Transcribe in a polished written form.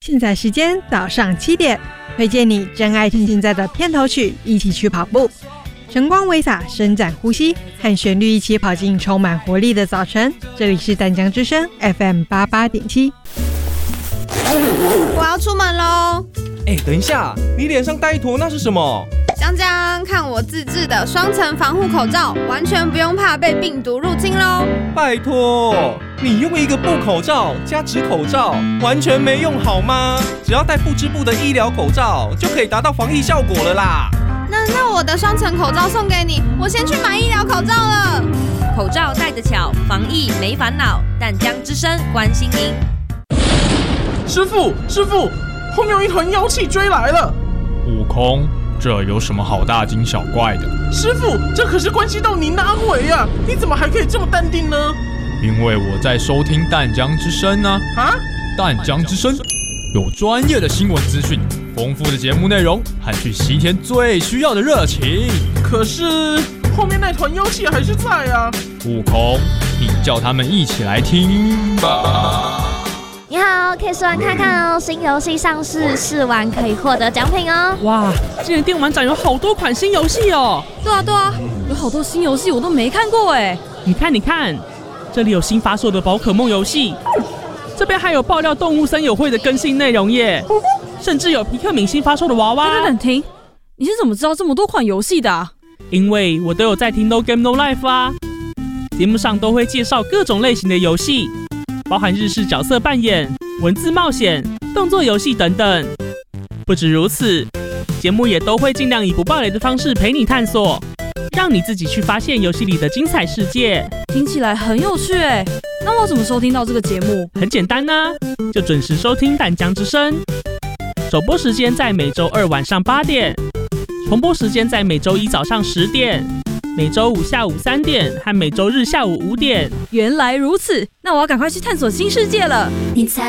现在时间早上7点，推荐你真爱听现在的片头曲，一起去跑步。晨光微洒，伸展呼吸，和旋律一起跑进充满活力的早晨。这里是淡江之声 FM 88.7。 我要出门喽！ 等一下，你脸上带一坨那是什么？ 江江，看我自制的双层防护口罩，完全不用怕被病毒入侵喽！ 拜托，你用一个布口罩加纸口罩，完全没用好吗？只要戴不织布的医疗口罩，就可以达到防疫效果了啦。 那我的双层口罩送给你，我先去买医疗口罩了。 口罩戴得巧，防疫没烦恼。淡江之声关心您。 师傅，后面有一团妖气追来了。 悟空，这有什么好大惊小怪的？ 师傅，这可是关系到您的安危啊！你怎么还可以这么淡定呢？ 因为我在收听淡江之声啊！淡江之声有专业的新闻资讯，丰富的节目内容和去西天最需要的热情。 可是后面那团妖气还是在啊！ 悟空，你叫他们一起来听吧。 你好，可以试玩看看哦，新游戏上市，试玩可以获得奖品哦。 哇，今年电玩展有好多款新游戏哦。 对啊，有好多新游戏我都没看过哎。 你看，这里有新发售的宝可梦游戏，这边还有爆料动物森友会的更新内容耶，甚至有皮克敏新发售的娃娃。 等，停，你是怎么知道这么多款游戏的啊？ 因为我都有在听 No Game No Life 啊，节目上都会介绍各种类型的游戏。包含日式角色扮演、文字冒险、动作游戏等等。不止如此，节目也都会尽量以不爆雷的方式陪你探索，让你自己去发现游戏里的精彩世界。 听起来很有趣哎，那我怎么收听到这个节目？ 很简单啊，就准时收听淡江之声。首播时间在每周2晚上8点，重播时间在每周1早上10点。每周5下午3点和每周日下午5点。 原来如此，那我要赶快去探索新世界了。